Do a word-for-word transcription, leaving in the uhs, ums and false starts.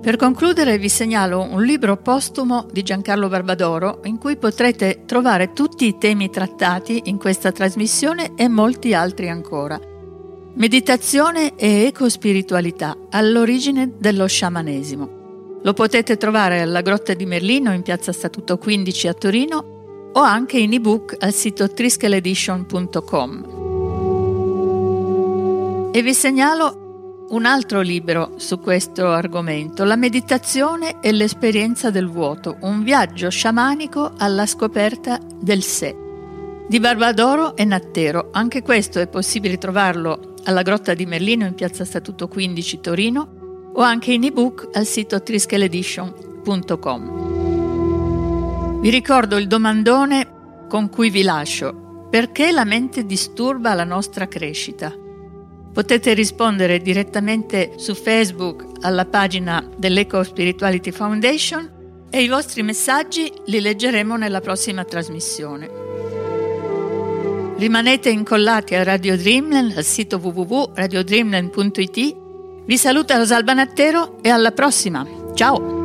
Per concludere vi segnalo un libro postumo di Giancarlo Barbadoro in cui potrete trovare tutti i temi trattati in questa trasmissione e molti altri ancora. Meditazione e ecospiritualità all'origine dello sciamanesimo. Lo potete trovare alla Grotta di Merlino in piazza Statuto quindici a Torino o anche in ebook al sito triskel edition punto com. E vi segnalo un altro libro su questo argomento, La meditazione e l'esperienza del vuoto, un viaggio sciamanico alla scoperta del sé, di Barbadoro e Nattero. Anche questo è possibile trovarlo alla Grotta di Merlino in piazza Statuto quindici Torino o anche in ebook al sito triskel edition punto com. Vi ricordo il domandone con cui vi lascio: perché la mente disturba la nostra crescita? Potete rispondere direttamente su Facebook alla pagina dell'Eco Spirituality Foundation e i vostri messaggi li leggeremo nella prossima trasmissione. Rimanete incollati a Radio Dreamland al sito w w w punto radio dreamland punto i t. Vi saluta Rosalba Nattero e alla prossima. Ciao!